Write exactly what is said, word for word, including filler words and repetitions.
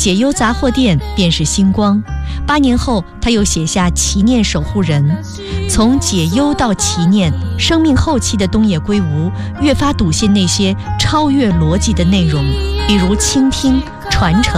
解忧杂货店便是星光。八年后，他又写下《祈念守护人》。从解忧到祈念，生命后期的东野圭吾越发笃信那些超越逻辑的内容，比如倾听、传承。